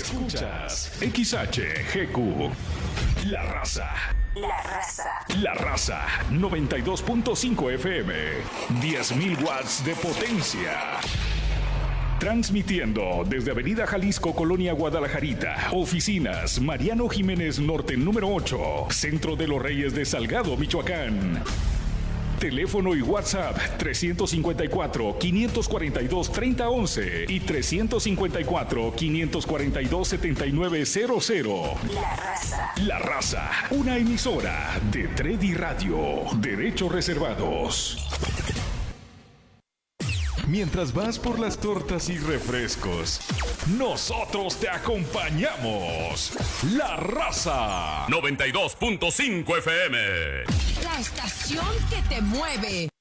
Escuchas XHGQ. La Raza. La Raza. La Raza 92.5 FM. 10.000 watts de potencia. Transmitiendo desde Avenida Jalisco, Colonia Guadalajarita. Oficinas Mariano Jiménez Norte número 8. Centro de los Reyes de Salgado, Michoacán. Teléfono y WhatsApp 354-542-3011 y 354-542-7900. La Raza. La Raza, una emisora de Tredi Radio. Derechos reservados. Mientras vas por las tortas y refrescos, nosotros te acompañamos. La Raza 92.5 FM. La estación que te mueve.